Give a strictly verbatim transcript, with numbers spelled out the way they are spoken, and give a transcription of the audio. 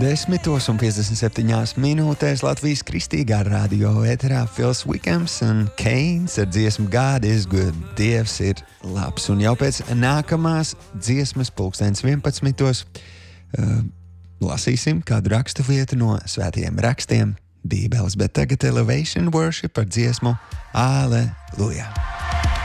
Desmitos un piecdesmit septiņās minūtēs Latvijas kristīgā radio ēterā Phils Wickhams un Keins ar dziesmu God is good. Dievs ir labs. Un jau pēc nākamās dziesmas pulkstens vienpadsmitos uh, lasīsim kādu rakstu vietu no svētajiem rakstiem Bībeles, bet tagad Elevation Worship ar dziesmu Aleluja.